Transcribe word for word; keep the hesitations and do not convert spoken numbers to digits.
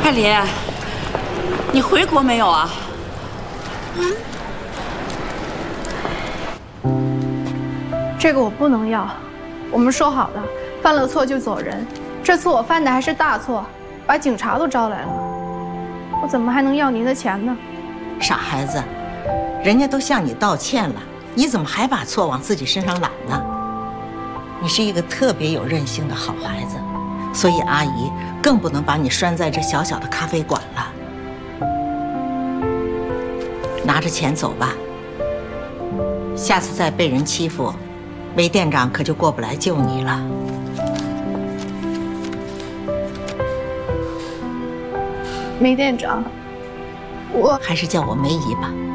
艾琳，你回国没有啊？ 这个我不能要，我们说好了，犯了错就走人。这次我犯的还是大错，把警察都招来了，我怎么还能要您的钱呢？ 傻孩子，人家都向你道歉了，你怎么还把错往自己身上揽呢？你是一个特别有韧性的好孩子，所以阿姨更不能把你拴在这小小的咖啡馆了。拿着钱走吧，下次再被人欺负，韦店长可就过不来救你了。 梅店长，我还是叫我梅姨吧。